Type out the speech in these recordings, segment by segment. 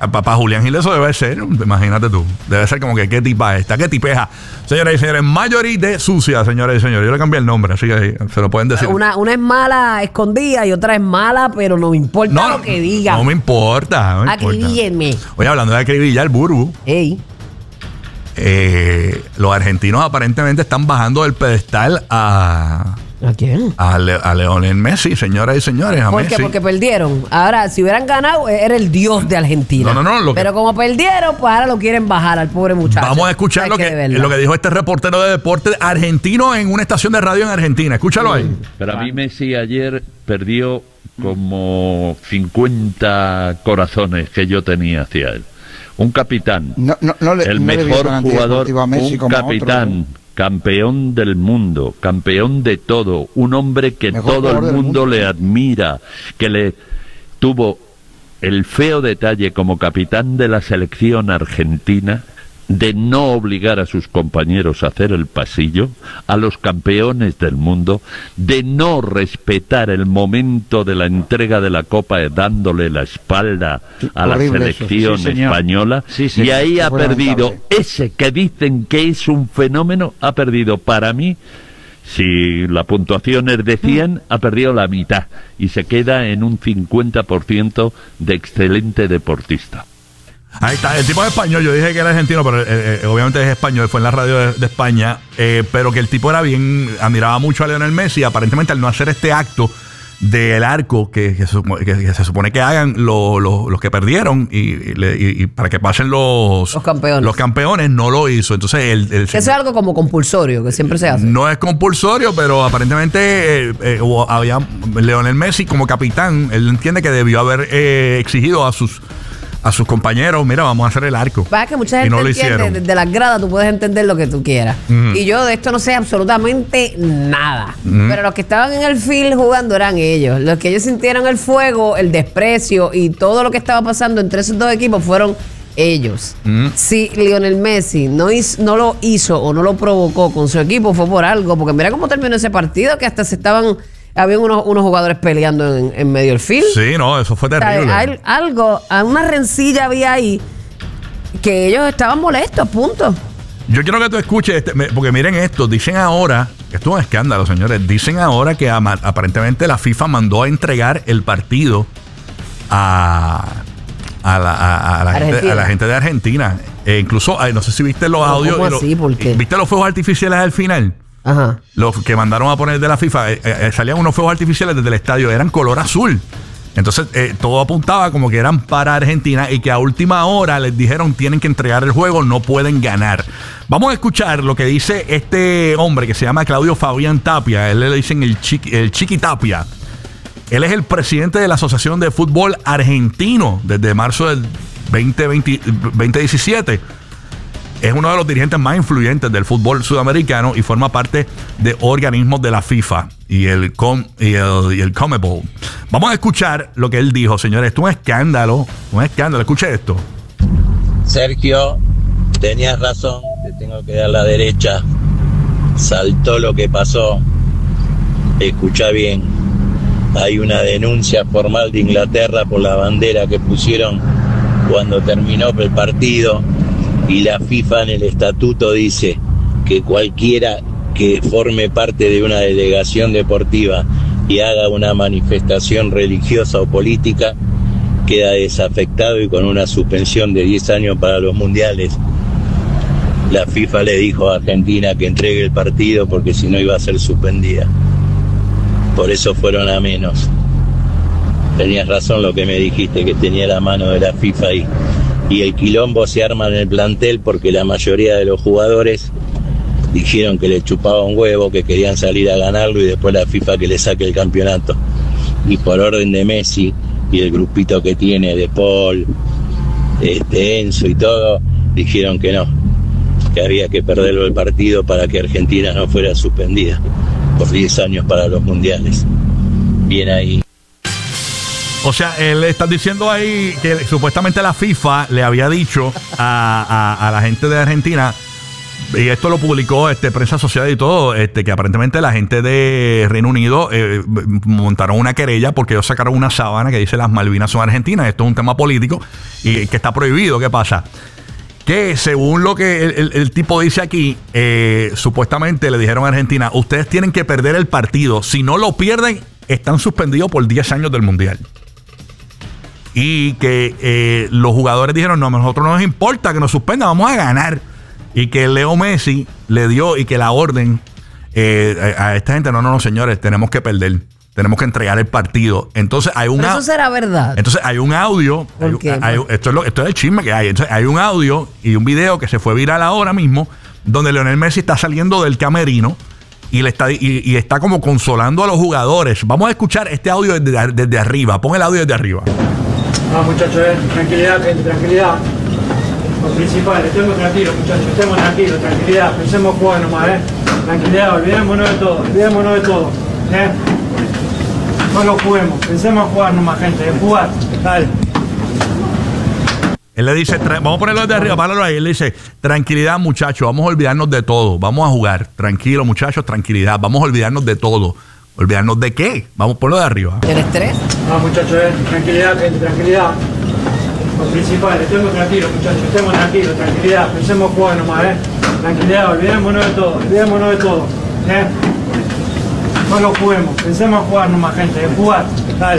Para Julián Gil eso debe ser, imagínate tú. Debe ser como que qué tipa esta, qué tipeja. Señoras y señores, Marjorie de Sucia, señoras y señores. Yo le cambié el nombre, así que se lo pueden decir. Una es mala escondida y otra es mala, pero no me importa lo que diga. No me importa. Acribíllenme. Oye, hablando de acribillar, Burbu. Ey. Los argentinos aparentemente están bajando del pedestal ¿A quién? A Lionel Messi, señoras y señores. ¿Por qué? Porque perdieron. Ahora, si hubieran ganado, era el dios de Argentina. Pero como perdieron, pues ahora lo quieren bajar al pobre muchacho. Vamos a escuchar lo que dijo este reportero de deporte argentino en una estación de radio en Argentina. Escúchalo ahí. Para mí Messi ayer perdió como 50 corazones que yo tenía hacia él. Un capitán, el mejor jugador, un capitán, campeón del mundo, campeón de todo, un hombre que todo el mundo le admira, que le tuvo el feo detalle como capitán de la selección argentina de no obligar a sus compañeros a hacer el pasillo, a los campeones del mundo, de no respetar el momento de la entrega de la copa dándole la espalda a la selección española, y ahí ha perdido ese que dicen que es un fenómeno, ha perdido para mí. Si la puntuación es de 100, ha perdido la mitad y se queda en un 50% de excelente deportista. Ahí está, el tipo es español, yo dije que era argentino, pero obviamente es español, fue en la radio de España, pero que el tipo era bien, admiraba mucho a Lionel Messi, aparentemente al no hacer este acto del arco que se supone que hagan los que perdieron y para que pasen los campeones, no lo hizo. Entonces eso es algo como compulsorio, que siempre se hace. No es compulsorio, pero aparentemente había Lionel Messi como capitán, él entiende que debió haber exigido a sus compañeros, mira, vamos a hacer el arco. Va, que mucha gente entiende, de las gradas tú puedes entender lo que tú quieras. Y yo de esto no sé absolutamente nada. Pero los que estaban en el field jugando eran ellos. Los que ellos sintieron el fuego, el desprecio y todo lo que estaba pasando entre esos dos equipos fueron ellos. Si Lionel Messi no lo hizo o no lo provocó con su equipo, fue por algo. Porque mira cómo terminó ese partido, que hasta habían unos jugadores peleando en medio del field. Sí, no, eso fue terrible. Una rencilla había ahí que ellos estaban molestos, punto. Yo quiero que tú escuches, porque miren esto, dicen ahora, esto es un escándalo, señores, dicen ahora que aparentemente la FIFA mandó a entregar el partido a la gente de Argentina. Incluso, no sé si viste los audios. ¿Cómo así? ¿Por qué? ¿Viste los fuegos artificiales al final? Ajá. Los que mandaron a poner de la FIFA, salían unos fuegos artificiales desde el estadio, eran color azul. Entonces todo apuntaba como que eran para Argentina y que a última hora les dijeron tienen que entregar el juego, no pueden ganar. Vamos a escuchar lo que dice este hombre que se llama Claudio Fabián Tapia. Él le dicen el Chiqui Tapia. Él es el presidente de la Asociación de Fútbol Argentino desde marzo del 2017. Es uno de los dirigentes más influyentes del fútbol sudamericano y forma parte de organismos de la FIFA y el CONMEBOL. Vamos a escuchar lo que él dijo, señores. Esto es un escándalo. Escuche esto. Sergio, tenías razón, te tengo que dar la derecha. Saltó lo que pasó. Escucha bien. Hay una denuncia formal de Inglaterra por la bandera que pusieron cuando terminó el partido. Y la FIFA en el estatuto dice que cualquiera que forme parte de una delegación deportiva y haga una manifestación religiosa o política queda desafectado y con una suspensión de 10 años para los mundiales. La FIFA le dijo a Argentina que entregue el partido porque si no iba a ser suspendida. Por eso fueron a menos. Tenías razón lo que me dijiste, que tenía la mano de la FIFA ahí. Y el quilombo se arma en el plantel porque la mayoría de los jugadores dijeron que le chupaba un huevo, que querían salir a ganarlo y después la FIFA que le saque el campeonato. Y por orden de Messi y el grupito que tiene de Paul, Enzo y todo, dijeron que no, que había que perderlo el partido para que Argentina no fuera suspendida por 10 años para los mundiales. Bien ahí. O sea, él está diciendo ahí que supuestamente la FIFA le había dicho a la gente de Argentina Y esto lo publicó Prensa Asociada y todo, que aparentemente la gente de Reino Unido montaron una querella porque ellos sacaron una sábana que dice las Malvinas son argentinas. Esto es un tema político y que está prohibido. ¿Qué pasa? Que según lo que el tipo dice aquí, supuestamente le dijeron a Argentina, ustedes tienen que perder el partido. Si no lo pierden, están suspendidos por 10 años del Mundial. Y que los jugadores dijeron, no, a nosotros no nos importa que nos suspendan, vamos a ganar. Y que Leo Messi le dio y que la orden a esta gente, no, señores, tenemos que perder. Tenemos que entregar el partido. Entonces hay un eso será verdad. Entonces hay un audio. Esto es el chisme que hay. Entonces hay un audio y un video que se fue viral ahora mismo, donde Lionel Messi está saliendo del camerino y está como consolando a los jugadores. Vamos a escuchar este audio desde arriba. Pon el audio desde arriba. No, muchachos, tranquilidad, gente, tranquilidad. Lo principal, estemos tranquilos, muchachos, estemos tranquilos, tranquilidad, pensemos jugar nomás, tranquilidad, olvidémonos de todo, no lo juguemos, pensemos jugar nomás, gente, jugar, dale. Él le dice, vamos a ponerlo desde arriba, páralo ahí. Él le dice, tranquilidad, muchachos, vamos a olvidarnos de todo, vamos a jugar, tranquilo, muchachos, tranquilidad, vamos a olvidarnos de todo. ¿Olvidarnos de qué? Vamos por lo de arriba. ¿El estrés? No, muchachos, tranquilidad, gente, tranquilidad. Lo principal, estemos tranquilos, muchachos, estemos tranquilos, tranquilidad, pensemos jugar nomás, tranquilidad, olvidémonos de todo, no lo juguemos, pensemos jugar nomás, gente, jugar, dale.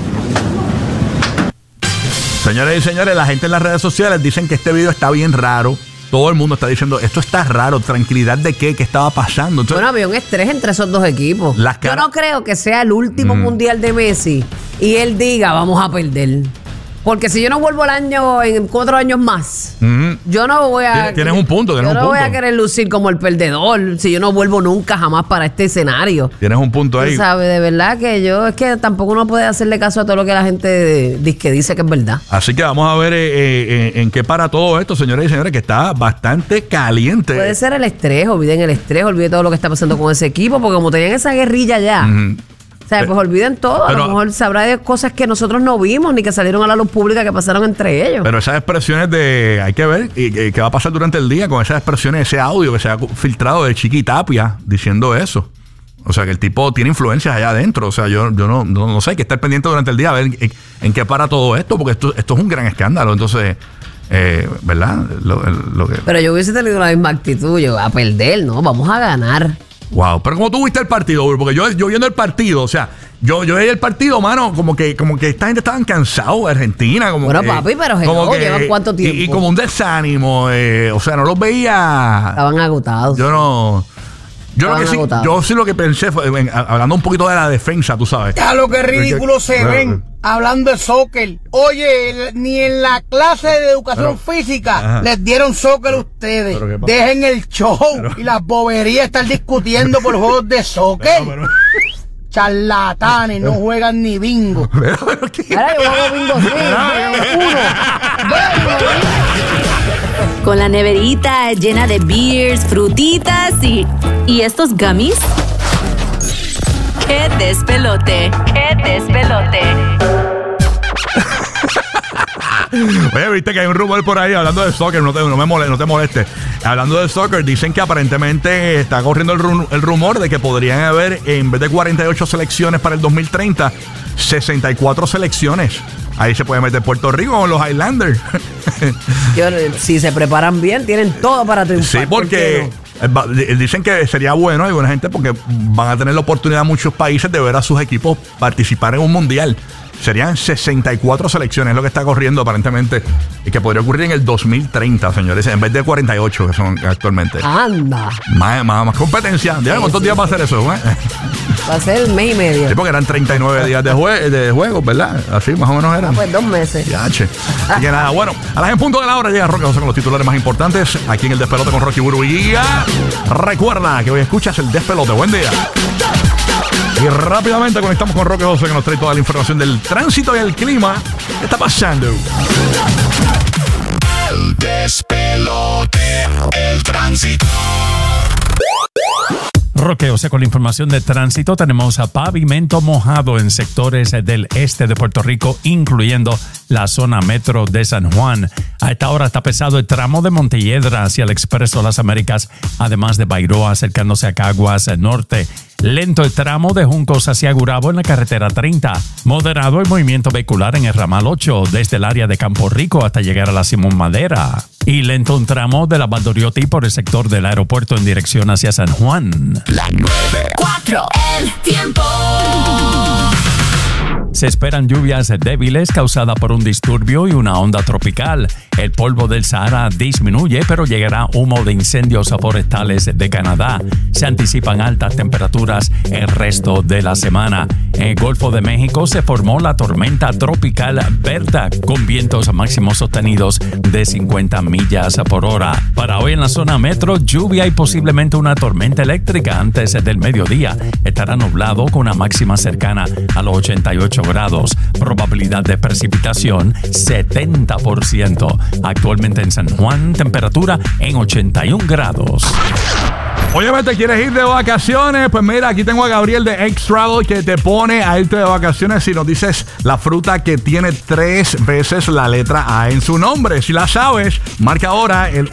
Señores y señores, la gente en las redes sociales dicen que este video está bien raro. Todo el mundo está diciendo, esto está raro, tranquilidad de qué estaba pasando. Entonces, bueno, había un estrés entre esos dos equipos. Yo no creo que sea el último mundial de Messi y él diga, vamos a perder. Porque si yo no vuelvo al año en 4 años más, yo no voy a... Tienes un punto, yo no voy a querer lucir como el perdedor si yo no vuelvo nunca jamás para este escenario. Tienes un punto ahí. ¿Sabes? De verdad que es que tampoco uno puede hacerle caso a todo lo que la gente dice que es verdad. Así que vamos a ver en qué para todo esto, señores y señores, que está bastante caliente. Puede ser el estrés, olviden todo lo que está pasando con ese equipo, porque como tenían esa guerrilla ya... O sea, pues olviden todo. A lo mejor sabrá de cosas que nosotros no vimos ni que salieron a la luz pública que pasaron entre ellos. Pero esas expresiones hay que ver qué va a pasar durante el día con esas expresiones, ese audio que se ha filtrado de Chiqui Tapia diciendo eso. O sea, que el tipo tiene influencias allá adentro. O sea, yo no sé, hay que estar pendiente durante el día a ver en qué para todo esto, porque esto es un gran escándalo. Entonces, ¿verdad? Pero yo hubiese tenido la misma actitud. A perder, ¿no? Vamos a ganar. Wow, pero como tú viste el partido, porque yo viendo el partido, o sea, yo veía el partido, mano, como que esta gente estaban cansados, Argentina, como bueno, papi, pero llevan cuánto tiempo. Y como un desánimo, o sea, no los veía. Estaban agotados. Yo sí lo que pensé fue, hablando un poquito de la defensa, tú sabes. Ya lo que ridículo se ven hablando de soccer. Oye, ni en la clase de educación física les dieron soccer a ustedes. Dejen el show y las boberías estar discutiendo por juegos de soccer. Charlatanes, no juegan ni bingo. Ahora yo juego bingo, Con la neverita llena de beers, frutitas y estos gummies. ¡Qué despelote! ¡Qué despelote! Oye, viste que hay un rumor por ahí hablando de soccer, no te molestes. Hablando de soccer, dicen que aparentemente está corriendo el rumor de que podrían haber, en vez de 48 selecciones para el 2030, 64 selecciones. Ahí se puede meter Puerto Rico con los Highlanders. Si se preparan bien, tienen todo para triunfar. Sí, porque dicen que sería bueno, hay buena gente, porque van a tener la oportunidad muchos países de ver a sus equipos participar en un mundial. Serían 64 selecciones, es lo que está corriendo aparentemente, y que podría ocurrir en el 2030, señores, en vez de 48 que son actualmente. ¡Anda! Más competencia. Dígame cuántos días va a ser eso, ¿eh? Va a ser el mes y medio. Sí, porque eran 39 días de juegos, ¿verdad? Así más o menos eran. Pues 2 meses. Yache. Así que nada, bueno, a las en punto de la hora llega Roque José con los titulares más importantes aquí en el Despelote con Rocky Burbu. Y recuerda que hoy escuchas el Despelote. Buen día. Y rápidamente conectamos con Roque José, que nos trae toda la información del tránsito y el clima. ¿Qué está pasando? El Despelote, el tránsito. Roque José con la información de tránsito. Tenemos a pavimento mojado en sectores del este de Puerto Rico, incluyendo la zona metro de San Juan. A esta hora está pesado el tramo de Montelledra hacia el Expreso Las Américas, además de Bairoa acercándose a Caguas Norte. Lento el tramo de Juncos hacia Gurabo en la carretera 30. Moderado el movimiento vehicular en el ramal 8 desde el área de Campo Rico hasta llegar a la Simón Madera. Y lento un tramo de la Valdoriotti por el sector del aeropuerto en dirección hacia San Juan. La 94, el tiempo. Se esperan lluvias débiles causadas por un disturbio y una onda tropical. El polvo del Sahara disminuye, pero llegará humo de incendios forestales de Canadá. Se anticipan altas temperaturas el resto de la semana. En el Golfo de México se formó la tormenta tropical Berta, con vientos máximos sostenidos de 50 millas por hora. Para hoy en la zona metro, lluvia y posiblemente una tormenta eléctrica antes del mediodía. Estará nublado con una máxima cercana a los 88 grados. Probabilidad de precipitación 70%. Actualmente en San Juan, temperatura en 81 grados. Obviamente, ¿quieres ir de vacaciones? Pues mira, aquí tengo a Gabriel de X-Travel que te pone a irte de vacaciones si nos dices la fruta que tiene 3 veces la letra A en su nombre. Si la sabes, marca ahora el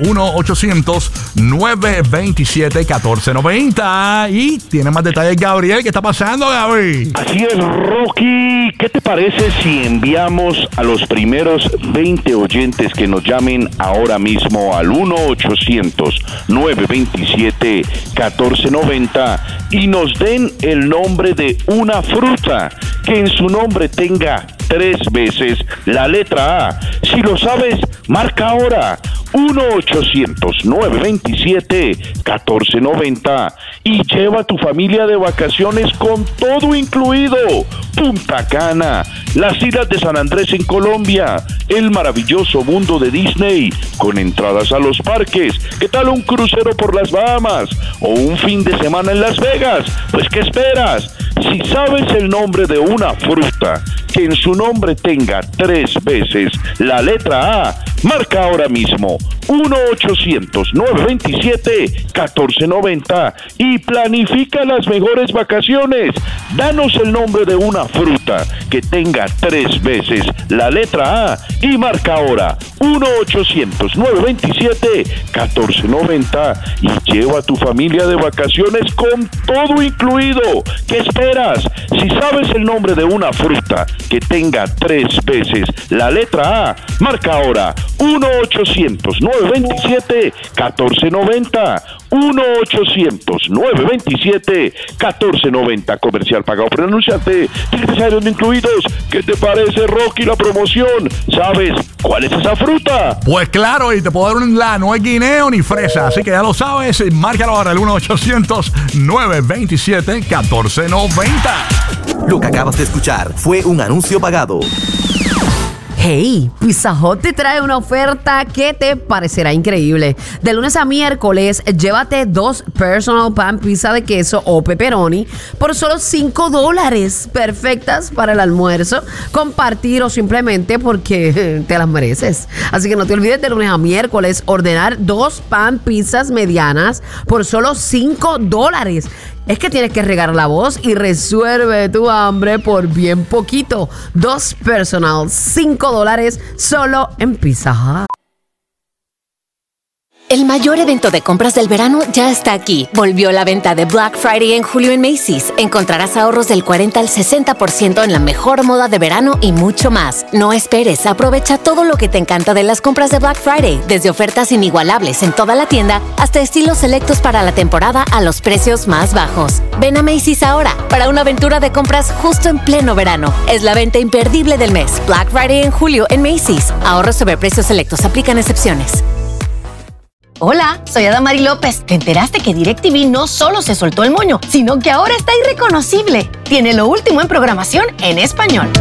1-800-927-1490. Y tiene más detalles Gabriel. ¿Qué está pasando, Gabriel? Así es, Rocky. ¿Qué te parece si enviamos a los primeros 20 oyentes que nos llamen ahora mismo al 1-800-927-1490 y nos den el nombre de una fruta que en su nombre tenga 3 veces la letra A? Si lo sabes, marca ahora 1-800-927-1490 y lleva a tu familia de vacaciones con todo incluido. Punta Cana, las islas de San Andrés en Colombia, el maravilloso mundo de Disney, con entradas a los parques. ¿Qué tal un crucero por las Bahamas? ¿O un fin de semana en Las Vegas? Pues ¿qué esperas? Si sabes el nombre de una fruta que en su nombre tenga 3 veces la letra A, marca ahora mismo 1-800-927-1490 y planifica las mejores vacaciones. Danos el nombre de una fruta que tenga 3 veces la letra A y marca ahora 1-800-927-1490 y lleva a tu familia de vacaciones con todo incluido. ¿Qué esperas? Si sabes el nombre de una fruta que tenga 3 veces la letra A, marca ahora 1-800-927-1490. 1-800-927-1490. Comercial pagado por el anunciante. Tickets aéreos incluidos. ¿Qué te parece, Rocky, la promoción? ¿Sabes cuál es esa fruta? Pues claro, y te puedo dar no es guineo ni fresa. Así que ya lo sabes. Márcalo ahora, el 1-800-927-1490. Lo que acabas de escuchar fue un anuncio pagado. Hey, Pizza Hut te trae una oferta que te parecerá increíble. De lunes a miércoles, llévate 2 personal pan pizza de queso o pepperoni por solo $5. Perfectas para el almuerzo, compartir o simplemente porque te las mereces. Así que no te olvides de lunes a miércoles ordenar 2 pan pizzas medianas por solo $5. Es que tienes que regar la voz y resuelve tu hambre por bien poquito. 2 personal, $5 solo en Pizza Hut. El mayor evento de compras del verano ya está aquí. Volvió la venta de Black Friday en julio en Macy's. Encontrarás ahorros del 40 al 60% en la mejor moda de verano y mucho más. No esperes, aprovecha todo lo que te encanta de las compras de Black Friday, desde ofertas inigualables en toda la tienda hasta estilos selectos para la temporada a los precios más bajos. Ven a Macy's ahora para una aventura de compras justo en pleno verano. Es la venta imperdible del mes. Black Friday en julio en Macy's. Ahorros sobre precios selectos. Aplican excepciones. Hola, soy Adamari López. ¿Te enteraste que DirecTV no solo se soltó el moño, sino que ahora está irreconocible? Tiene lo último en programación en español.